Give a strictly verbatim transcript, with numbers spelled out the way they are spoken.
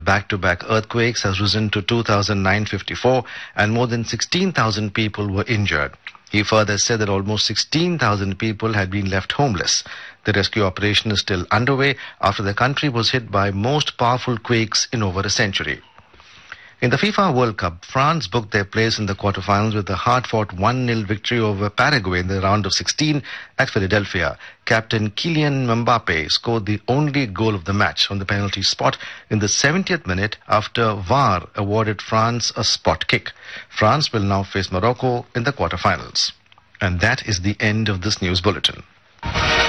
Back-to-back earthquakes has risen to two thousand nine hundred fifty-four and more than sixteen thousand people were injured. He further said that almost sixteen thousand people had been left homeless. The rescue operation is still underway after the country was hit by most powerful quakes in over a century. In the FIFA World Cup, France booked their place in the quarterfinals with a hard-fought one nil victory over Paraguay in the round of sixteen at Philadelphia. Captain Kylian Mbappe scored the only goal of the match on the penalty spot in the seventieth minute after V A R awarded France a spot kick. France will now face Morocco in the quarterfinals. And that is the end of this news bulletin.